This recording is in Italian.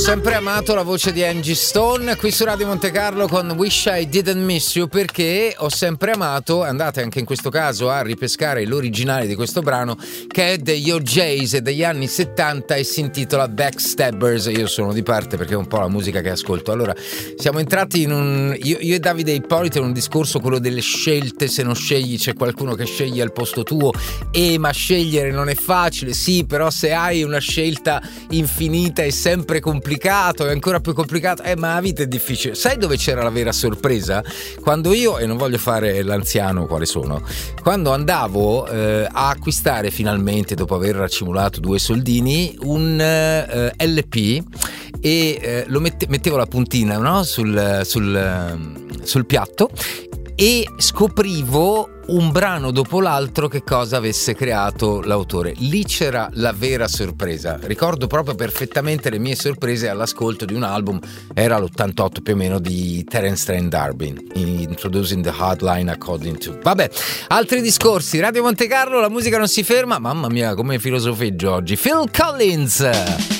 sempre amato la voce di Angie Stone qui su Radio Monte Carlo con Wish I Didn't Miss You, perché ho sempre amato, andate anche in questo caso a ripescare l'originale di questo brano che è degli OJs degli anni 70 e si intitola Backstabbers. Io sono di parte perché è un po' la musica che ascolto. Allora, siamo entrati in io e Davide Ippolito in un discorso, quello delle scelte. Se non scegli c'è qualcuno che sceglie al posto tuo, ma scegliere non è facile, sì, però se hai una scelta infinita è sempre complicato, è ancora più complicato, ma la vita è difficile. Sai dove c'era la vera sorpresa? Quando io, e non voglio fare l'anziano quale sono, quando andavo a acquistare finalmente, dopo aver racimolato 2 soldini, un LP e lo mettevo la puntina, no? sul piatto, e scoprivo un brano dopo l'altro che cosa avesse creato l'autore. Lì c'era la vera sorpresa. Ricordo proprio perfettamente le mie sorprese all'ascolto di un album, era l'88 più o meno, di Terence Trent D'Arby, Introducing the Hotline According to. Vabbè, altri discorsi. Radio Monte Carlo, la musica non si ferma. Mamma mia, come filosofeggio oggi. Phil Collins.